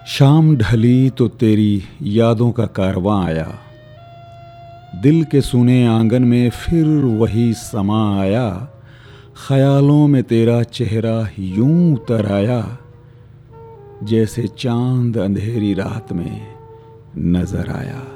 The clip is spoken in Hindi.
शाम ढली तो तेरी यादों का कारवां आया, दिल के सुने आंगन में फिर वही समा आया। ख्यालों में तेरा चेहरा यूं उतर आया, जैसे चांद अंधेरी रात में नजर आया।